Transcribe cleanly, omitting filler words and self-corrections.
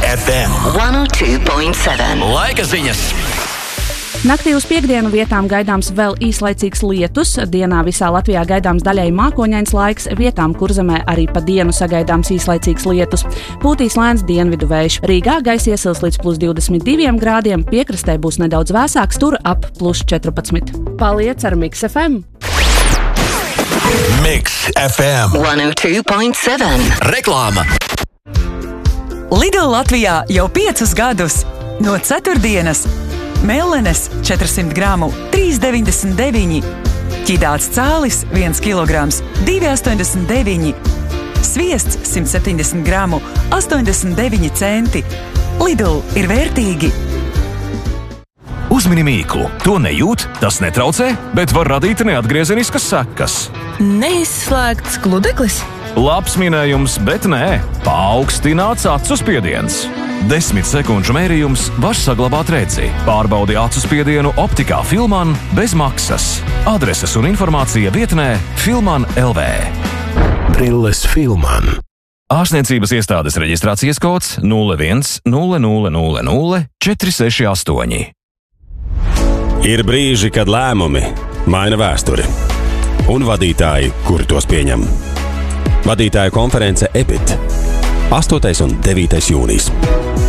FM 102.7. Laika ziņas. Naktī uz piekdienu vietām gaidāms vēl īslaicīgs lietus. Dienā visā Latvijā gaidāms daļai mākoņains laiks, vietām Kurzemē arī pa dienu sagaidāms īslaicīgs lietus. Pūtīs lēns dienvidu vējš. Rīgā gaisa iesils līdz +22 grādiem, piekrastē būs nedaudz vēsāks, tur ap +14. Paliec ar Mix FM! Mix FM 102.7. Reklāma. Lidl Latvijā jau 5 gadus. No ceturtdienas Mellenes 400 gramu 3,99, ķidāts cālis 1 kilograms 2,89, sviests 170 gramu 89 centi. Lidl ir vērtīgi. Uzmini mīklu. To nejūt, tas netraucē, bet var radīt neatgriezeniskas sekas. Neizslēgts gludeklis? Labs minējums, bet nē. Paaugstināts acu spiediens. 10 sekundžu mērījums var saglabāt redzi. Pārbaudi acu spiedienu optikā Filman bez maksas. Adreses un informācija vietnē Filman LV. Brilles Filman. Ārstniecības iestādes reģistrācijas kods 01 0000 468. Ir brīži, kad lēmumi maina vēsturi un vadītāji, kuri tos pieņem. Vadītāju konference EBIT 8. un 9. jūnijas.